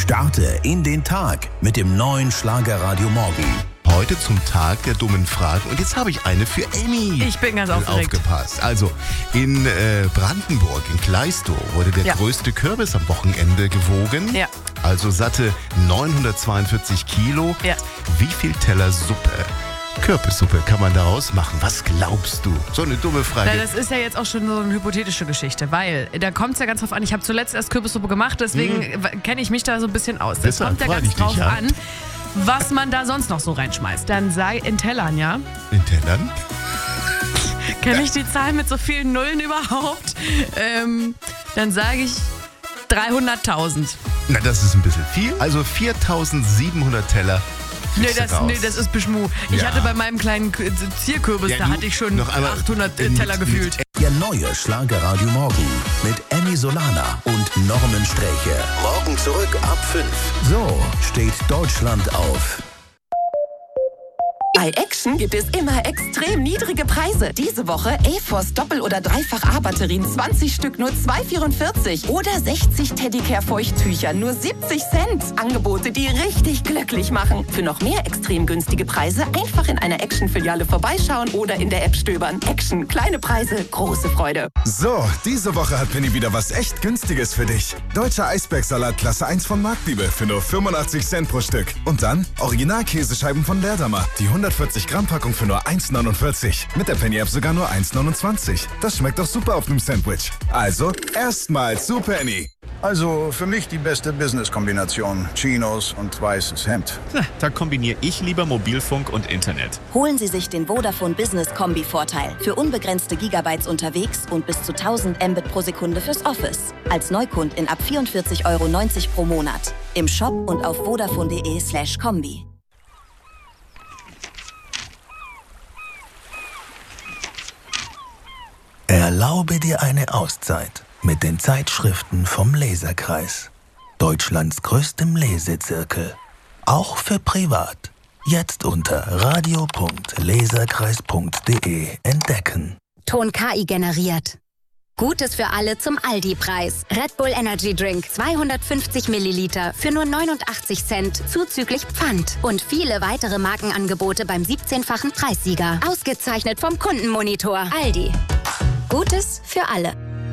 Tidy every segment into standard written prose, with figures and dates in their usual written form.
Starte in den Tag mit dem neuen Schlagerradio Morgen. Heute zum Tag der dummen Fragen. Und jetzt habe ich eine für Emmy. Ich bin ganz aufgeregt. Aufgepasst. Also, in Brandenburg, in Kleistow, wurde der größte Kürbis am Wochenende gewogen. Ja. Also satte 942 Kilo. Ja. Wie viel Teller Suppe, Kürbissuppe, kann man daraus machen? Was glaubst du? So eine dumme Frage. Na, das ist ja jetzt auch schon so eine hypothetische Geschichte, weil da kommt es ja ganz drauf an. Ich habe zuletzt erst Kürbissuppe gemacht, deswegen kenne ich mich da so ein bisschen aus. Das Deshalb kommt ja frag ganz ich dich, drauf ja. an, was man da sonst noch so reinschmeißt. Dann sei in Tellern, ja? In Tellern? Kenne ich die Zahl mit so vielen Nullen überhaupt? Dann sage ich 300.000. Na, das ist ein bisschen viel. Also 4.700 Teller. Nee, das ist Beschmu. Ich Ja. hatte bei meinem kleinen Zierkürbis, Ja, da du, hatte ich schon noch einmal 800 Teller gefühlt. Der neue Schlagerradio Morgen mit Emmy Solana und Norman Sträche. Morgen zurück ab 5. So steht Deutschland auf. Bei Action gibt es immer extrem niedrige Preise. Diese Woche A-Force Doppel- oder Dreifach-A-Batterien 20 Stück nur 2,44 oder 60 Teddicare-Feuchttücher nur 70 Cent. Angebote, die richtig glücklich machen. Für noch mehr extrem günstige Preise einfach in einer Action-Filiale vorbeischauen oder in der App stöbern. Action, kleine Preise, große Freude. So, diese Woche hat Penny wieder was echt Günstiges für dich. Deutscher Eisbergsalat Klasse 1 von Marktliebe für nur 85 Cent pro Stück. Und dann Original-Käsescheiben von Leerdammer. Die 140 Gramm Packung für nur 1,49. Mit der Penny-App sogar nur 1,29. Das schmeckt doch super auf einem Sandwich. Also, erstmal zu Penny. Also für mich die beste Business-Kombination. Chinos und weißes Hemd. Da kombiniere ich lieber Mobilfunk und Internet. Holen Sie sich den Vodafone Business Kombi-Vorteil. Für unbegrenzte Gigabytes unterwegs und bis zu 1000 Mbit pro Sekunde fürs Office. Als Neukundin ab 44,90 € pro Monat. Im Shop und auf vodafone.de/kombi. Erlaube dir eine Auszeit mit den Zeitschriften vom Leserkreis. Deutschlands größtem Lesezirkel. Auch für privat. Jetzt unter radio.leserkreis.de entdecken. Ton KI generiert. Gutes für alle zum Aldi-Preis. Red Bull Energy Drink 250 Milliliter für nur 89 Cent zuzüglich Pfand. Und viele weitere Markenangebote beim 17-fachen Preissieger. Ausgezeichnet vom Kundenmonitor. Aldi. Gutes für alle.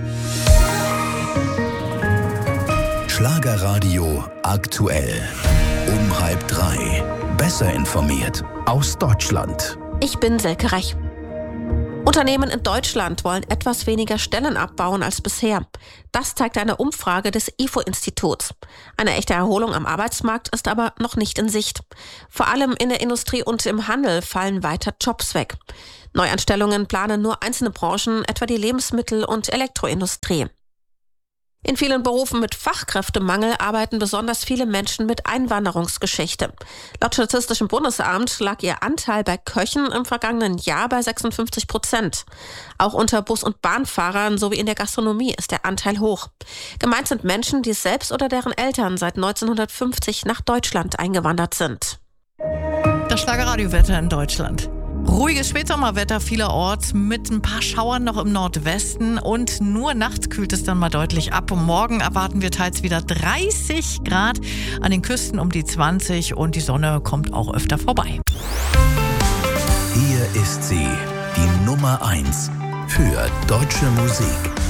Schlagerradio aktuell. Um 2:30. Besser informiert aus Deutschland. Ich bin Silke Rech. Unternehmen in Deutschland wollen etwas weniger Stellen abbauen als bisher. Das zeigt eine Umfrage des IFO-Instituts. Eine echte Erholung am Arbeitsmarkt ist aber noch nicht in Sicht. Vor allem in der Industrie und im Handel fallen weiter Jobs weg. Neuanstellungen planen nur einzelne Branchen, etwa die Lebensmittel- und Elektroindustrie. In vielen Berufen mit Fachkräftemangel arbeiten besonders viele Menschen mit Einwanderungsgeschichte. Laut Statistischem Bundesamt lag ihr Anteil bei Köchen im vergangenen Jahr bei 56%. Auch unter Bus- und Bahnfahrern sowie in der Gastronomie ist der Anteil hoch. Gemeint sind Menschen, die selbst oder deren Eltern seit 1950 nach Deutschland eingewandert sind. Das Schlagerradiowetter in Deutschland. Ruhiges Spätsommerwetter vielerorts mit ein paar Schauern noch im Nordwesten und nur nachts kühlt es dann mal deutlich ab. Und morgen erwarten wir teils wieder 30 Grad, an den Küsten um die 20 und die Sonne kommt auch öfter vorbei. Hier ist sie, die Nummer 1 für deutsche Musik.